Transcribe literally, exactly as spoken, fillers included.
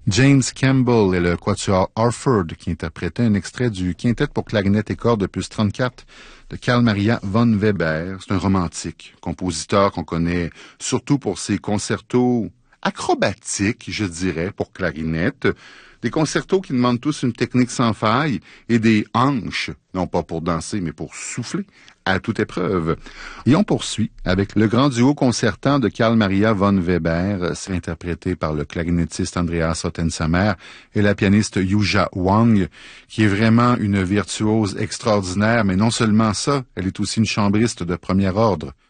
James Campbell et le quatuor Harford qui interprétaient un extrait du quintet pour clarinette et cordes opus trente-quatre de Carl Maria von Weber. C'est un romantique, compositeur qu'on connaît surtout pour ses concertos acrobatiques, je dirais, pour clarinette. Des concertos qui demandent tous une technique sans faille et des hanches, non pas pour danser, mais pour souffler, à toute épreuve. Et on poursuit avec le grand duo concertant de Carl Maria von Weber, c'est interprété par le clarinettiste Andreas Ottensamer et la pianiste Yuja Wang, qui est vraiment une virtuose extraordinaire, mais non seulement ça, elle est aussi une chambriste de premier ordre.